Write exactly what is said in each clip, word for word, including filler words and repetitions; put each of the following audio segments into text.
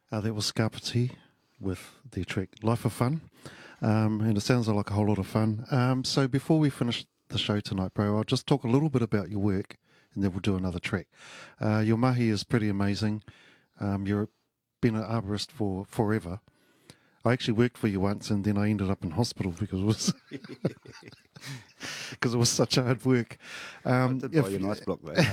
Uh, that was Scarpati with their track Life of Fun. Um, and it sounds like a whole lot of fun. Um, so before we finish the show tonight, bro, I'll just talk a little bit about your work and then we'll do another track. Uh, your mahi is pretty amazing. Um, you've been an arborist for forever. I actually worked for you once and then I ended up in hospital because it was because it was such hard work. Um, I did buy if, you a nice block there.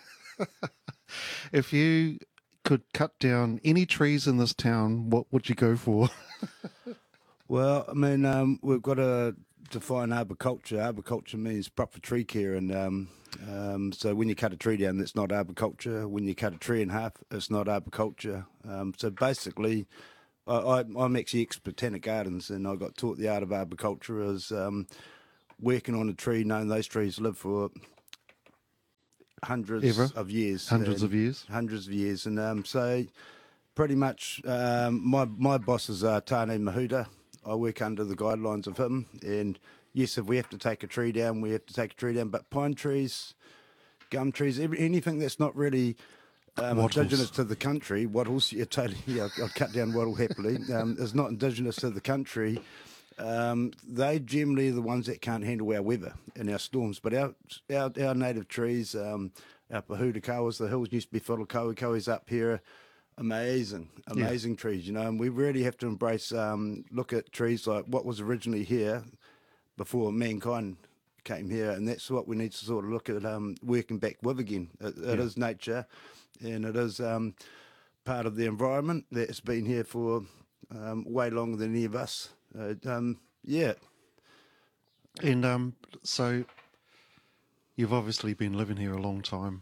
if you could cut down any trees in this town, what would you go for? Well, I mean, um, we've got to define arboriculture. Arboriculture means proper tree care, and um, um, so when you cut a tree down, that's not arboriculture. When you cut a tree in half, it's not arboriculture. Um, so basically, I, I, I'm actually ex-Botanic Gardens, and I got taught the art of arboriculture as um, working on a tree, knowing those trees live for hundreds Ever? of years. Hundreds of years? Hundreds of years. And um, so pretty much um, my, my boss is uh, Tane Mahuta. I work under the guidelines of him. And yes, if we have to take a tree down, we have to take a tree down. But pine trees, gum trees, every, anything that's not really um, indigenous to the country, wattles, yeah, totally, yeah, I'll cut down wattle happily, um, is not indigenous to the country. Um, they generally are the ones that can't handle our weather and our storms. But our our, our native trees, um, our pahutakawas, the hills used to be full of kauikaus up here, amazing, amazing yeah. trees, you know. And we really have to embrace, um, look at trees like what was originally here before mankind came here. And that's what we need to sort of look at, um, working back with again. It, it yeah. is nature and it is um, part of the environment that's been here for um, way longer than any of us. Uh, um, yeah. And um, so you've obviously been living here a long time.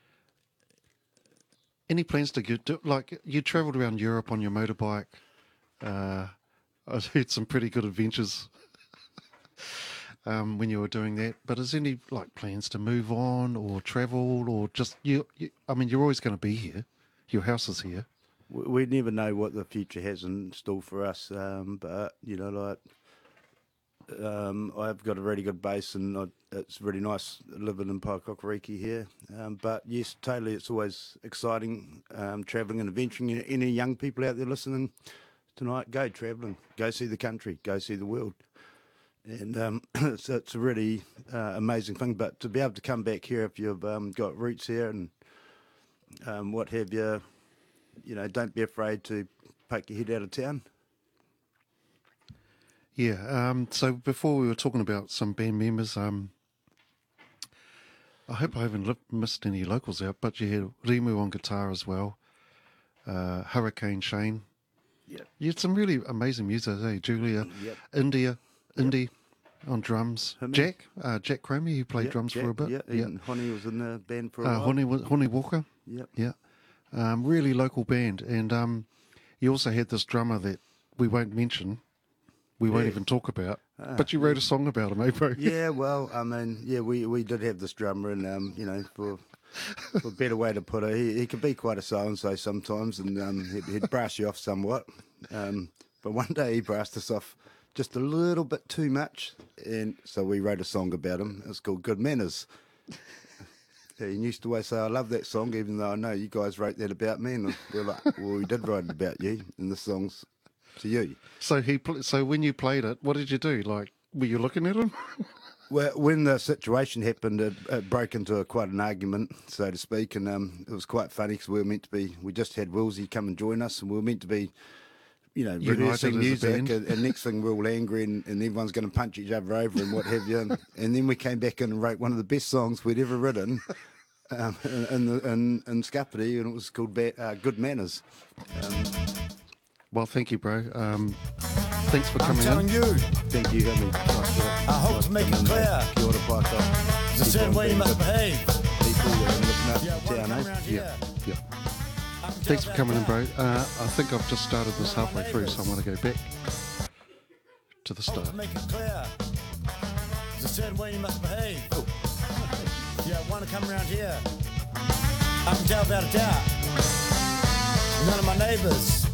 Any plans to get, do, like, you travelled around Europe on your motorbike. Uh, I've heard some pretty good adventures um, when you were doing that. But is there any, like, plans to move on or travel or just, you? you I mean, you're always going to be here. Your house is here. We never know what the future has in store for us, um, but, you know, like, um, I've got a really good base and I, it's really nice living in Paikokariki here. Um, but, yes, totally, it's always exciting um, travelling and adventuring. Any young people out there listening tonight, go travelling, go see the country, go see the world. And um, it's, it's a really uh, amazing thing. But to be able to come back here if you've um, got roots here and um, what have you, you know, don't be afraid to poke your head out of town. Yeah, um, so before we were talking about some band members, um, I hope I haven't li- missed any locals out, but you had Rimu on guitar as well, uh, Hurricane Shane. Yeah. You had some really amazing music, eh? Julia, yep. India, Yep. Indy on drums. Him Jack, uh, Jack Cramey, who played yep, drums Jack, for a bit. Yeah, yeah. and Honey was in the band for a uh, while. Honey, Honey Walker. Yep. Yeah. Um, really local band. And um, you also had this drummer that we won't mention, we won't yeah. even talk about, ah, but you wrote a song about him, eh, bro? Yeah, well, I mean, yeah, we, we did have this drummer and, um, you know, for, for a better way to put it, he, he could be quite a so-and-so sometimes and um, he'd, he'd brass you off somewhat. Um, but one day he brassed us off just a little bit too much, and so we wrote a song about him. It's called Good Manners. He used to always say, I love that song, even though I know you guys wrote that about me. And we're like, well, we did write it about you, and the song's to you. So he, pl- so when you played it, what did you do? Like, were you looking at him? Well, when the situation happened, it, it broke into a, quite an argument, so to speak, and um, it was quite funny because we were meant to be, we just had Wilsey come and join us, and we were meant to be, you know, United rehearsing music, band. and, and next thing we're all angry and, and everyone's going to punch each other over and what have you. And, and then we came back in and wrote one of the best songs we'd ever written um, in, in, the, in, in Scarpati, and it was called ba- uh, Good Manners. Um, well, thank you, bro. Um, thanks for coming I'm telling in. you, thank you, Henry. Nice I hope to make it clear. Kia ora, Paika. It's a certain way you must behave. People uh, looking after Yeah, the wanna town, come eh? around here. Yeah. Thanks for coming in, bro. Uh, I think I've just started this halfway through, so I want to go back to the start. To make it clear, there's a certain way you must behave. Oh. Yeah, want to come around here. I can tell without a doubt. None of my neighbours